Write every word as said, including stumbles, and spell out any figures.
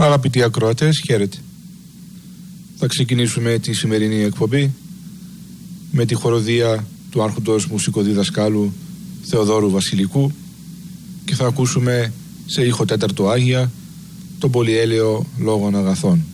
Αγαπητοί ακροατές, χαίρετε. Θα ξεκινήσουμε τη σημερινή εκπομπή με τη χοροδία του άρχοντος μουσικοδιδασκάλου Θεοδόρου Βασιλικού και θα ακούσουμε σε ήχο τέταρτο Άγια τον πολυέλαιο λόγων αγαθών.